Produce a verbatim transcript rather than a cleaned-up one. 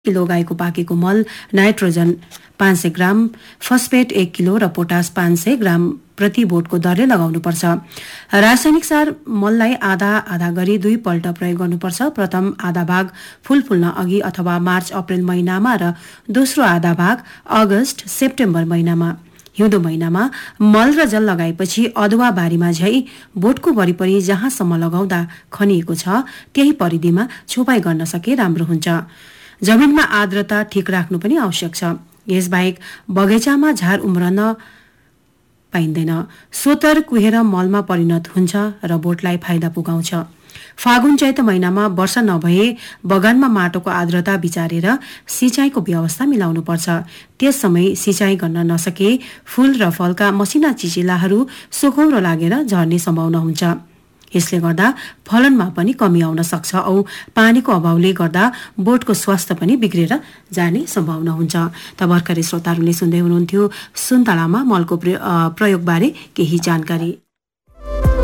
Kilo गाईको पाकेको मल, nitrogen पाँच सय ग्राम, फस्फेट एक किलो र पोटास पाँच सय ग्राम प्रति बोटको दरले लगाउनुपर्छ। रासायनिक सार मललाई आधा आधा गरी दुई पल्ट प्रयोग गर्नुपर्छ। प्रथम आधा भाग फूल फुल्न अघि अथवा मार्च अप्रेल महिनामा र दोस्रो आधा भाग अगस्त सेप्टेम्बर महिनामा। हिउँदो महिनामा मल र जल लगाएपछि अदुवा बारीमा झै बोटको वरिपरि जहाँसम्म लगाउँदा खनिएको छ त्यही परिधिमा छोपाई गर्न सके राम्रो हुन्छ। जमिनमा आर्द्रता ठिक राख्नु पनि आवश्यक छ। यसबाहेक बगैँचामा झार उम्रन पाइँदैन। सोतर कुहेर मलमा परिणत हुन्छ र बोटलाई फाइदा पुगाउँछ। फागुन चैत महिनामा वर्षा नभए बगानमा माटोको आर्द्रता विचारेर सिंचाईको व्यवस्था मिलाउनुपर्छ। त्यस समय सिंचाई गर्न नसके फूल र फलका मसिना चिचिलाहरू सुखौरो लागेर झर्ने सम्भावना हुन्छ। यसले गर्दा फलनमा पनि कमी आउन सक्छ औ पानीको अभावले गर्दा बोटको स्वास्थ्य पनि बिग्रेर जाने सम्भावना हुन्छ। त भर्खरै श्रोताहरूले सुन्दै हुनुहुन्थ्यो सुन्तलामा मलको प्रयोगबारे केही जानकारी।